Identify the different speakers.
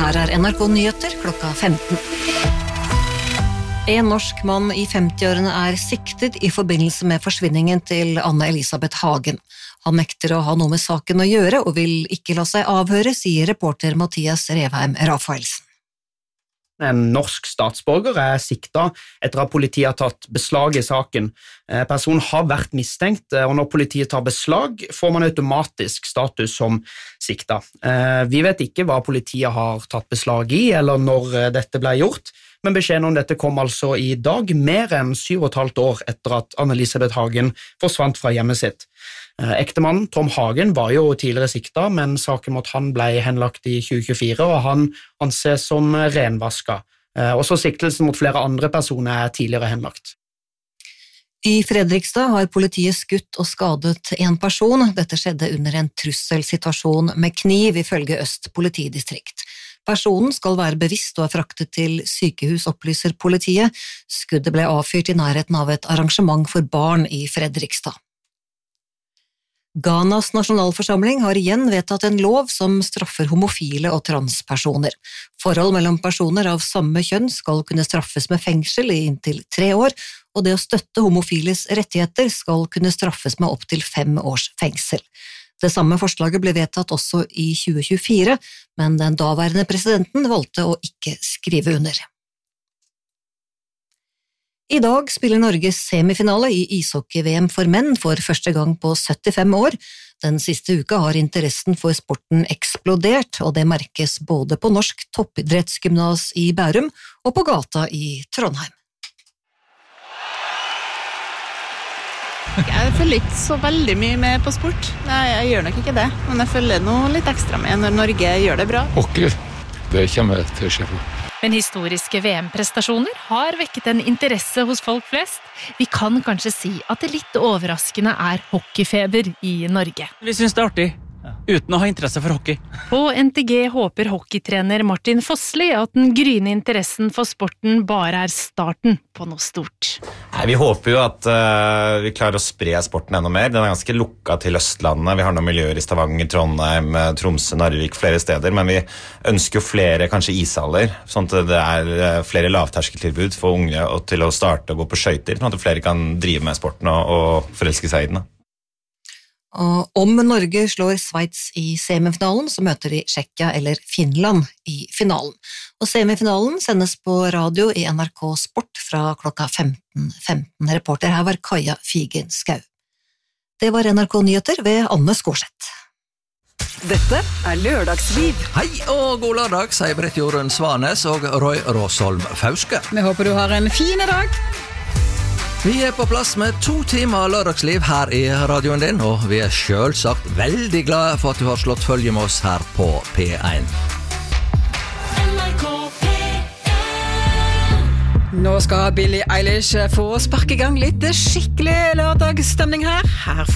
Speaker 1: Her NRK Nyheter klokka 15. En norsk mann I 50-årene siktet I forbindelse med forsvinningen til Anne Elisabeth Hagen. Han nekter å ha noe med saken å gjøre og vil ikke la seg avhøre, sier reporter Mathias Revheim Rafaelsen.
Speaker 2: En norsk statsborger siktet etter at politiet har tatt beslag I saken. Personen har vært mistenkt, og når politiet tar beslag, får man automatisk status som siktet. Vi vet ikke hva politiet har tatt beslag I, eller når dette ble gjort, men beskjeden om dette kom altså I dag, mer enn 7,5 år etter at Anne Elisabeth Hagen forsvant fra hjemmet sitt. Ektemannen Tom Hagen var jo tidligere siktet, men saken mot han ble henlagt I 2024, og han anses som renvasket. Også siktelsen mot flere andre personer tidligere henlagt.
Speaker 1: I Fredrikstad har politiet skutt og skadet en person. Dette skjedde under en trusselsituasjon med kniv ifølge Øst politidistrikt. Personen skal være bevisst og fraktet til sykehus, opplyser politiet. Skuddet ble avfyrt I nærheten av et arrangement for barn I Fredrikstad. Ghanas nasjonalforsamling har igjen vedtatt en lov som straffer homofile og transpersoner. Forhold mellom personer av samme kjønn skal kunne straffes med fengsel I inntil 3 år, og det å støtte homofiles rettigheter skal kunne straffes med opp til 5 års fengsel. Det samme forslaget ble vedtatt også I 2024, men den daværende presidenten valgte å ikke skrive under. I dag spiller Norges semifinale I ishockey-VM for menn for første gang på 75 år. Den siste uka har interessen for sporten eksplodert, og det merkes både på Norsk toppidrettsgymnas I Bærum og på gata I Trondheim.
Speaker 3: Jeg følger ikke så veldig mye med på sport. Nei, jeg gjør nok ikke det, men jeg følger noe litt ekstra med når Norge gjør det bra.
Speaker 4: Hockey, det kommer jeg til å se på.
Speaker 5: Men historiske VM-prestasjoner har vekket en interesse hos folk flest. Vi kan kanskje si at det litt overraskende hockeyfeber I Norge.
Speaker 6: Vi synes det artig, uten å ha interesse for hockey.
Speaker 5: På NTG håper hockeytrener Martin Fossli at den gryende interessen for sporten bare starten på noe stort.
Speaker 7: Nei, vi håper jo at vi klarer å spre sporten enda mer. Den ganske lukket til Østlandet. Vi har noen miljøer I Stavanger, Trondheim, Tromsø, Narvik, flere steder, men vi ønsker jo flere kanskje ishaller, sånn at det flere lavterskeltilbud for unge til å starte å gå på skøyter, sånn at flere kan drive med sporten og forelske seg I den.
Speaker 1: Og om Norge slår Sveits I semifinalen, så møter de Tsjekkia eller Finland I finalen. Og semifinalen sendes på radio I NRK Sport fra klokka 15:15. Reporter her var Kaja Figenskau. Det var NRK Nyheter ved Anne Skårseth.
Speaker 8: Dette Lørdagsliv.
Speaker 9: Hei og god lørdag, sier Britt Jorunn Svanes og Roy Råsholm Fauske.
Speaker 8: Vi håper du har en fin dag.
Speaker 9: Vi på plass med 2 timer lørdagsliv her I radioen din, og vi selvsagt veldig glade for at du har slått følge med oss her på P1.
Speaker 8: Nå skal Billie Eilish få sparke I gang litt skikkelig lørdagsstemning her. Her